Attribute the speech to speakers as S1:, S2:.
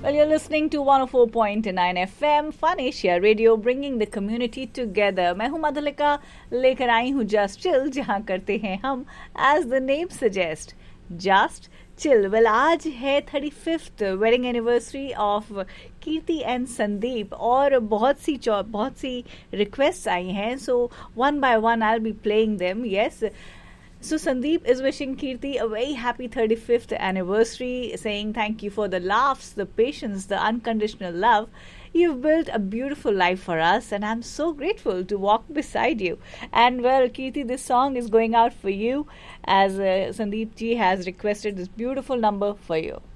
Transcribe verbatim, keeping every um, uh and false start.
S1: Well, you're listening to one oh four point nine F M, Fun Asia Radio, bringing the community together. मैं हूँ मधुलिका, लेकर आई हूँ Just Chill, जहाँ करते हैं हम as the name suggests, Just Chill. Well, आज है thirty fifth wedding anniversary of Kirti and Sandeep और बहुत सी बहुत सी रिक्वेस्ट आई हैं. So one by one I will be playing them. Yes. So Sandeep is wishing Kirti a very happy thirty-fifth anniversary, saying thank you for the laughs, the patience, the unconditional love. You've built a beautiful life for us and I'm so grateful to walk beside you. And well, Kirti, this song is going out for you as uh, Sandeep ji has requested this beautiful number for you.